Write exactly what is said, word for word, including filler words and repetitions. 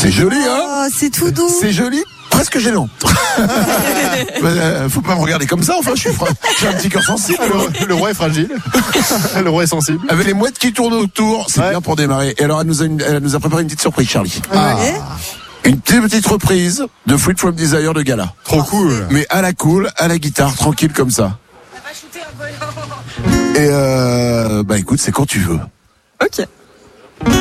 C'est joli, hein? Oh, c'est tout doux. C'est joli, presque gênant. Faut pas me regarder comme ça, enfin, je suis fra... j'ai un petit cœur sensible. Le, le roi est fragile. Le roi est sensible. Avec les mouettes qui tournent autour, c'est ouais. bien pour démarrer. Et alors, elle nous a, une... elle nous a préparé une petite surprise, Charlie. Ah. Une petite, petite reprise de Freed From Desire de Gala. Trop cool. Mais à la cool, à la guitare, tranquille comme ça. Et euh, bah écoute, c'est quand tu veux. Ok.